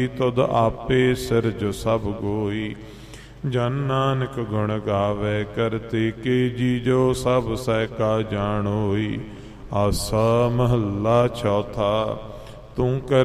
ਤੁਧ ਆਪੇ ਸਿਰਜ ਸਭ ਗੋਈ। ਜਨ ਨਾਨਕ ਗੁਣ ਗਾਵੇ ਕਰਤੇ ਕੇ ਜੀਜੋ ਸਭ ਸਹਿ ਕਾ ਜਾਣੋਈ। ਆਸਾ ਮਹੱਲਾ ਚੌਥਾ। ਤੂੰ ਕਰ